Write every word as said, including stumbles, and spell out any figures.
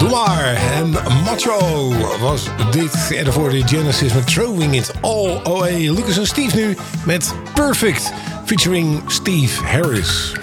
Doe maar. En Macho was dit. En daarvoor de Genesis met Throwing It All Away. Lucas en Steve nu met Perfect. Featuring Steve Harris.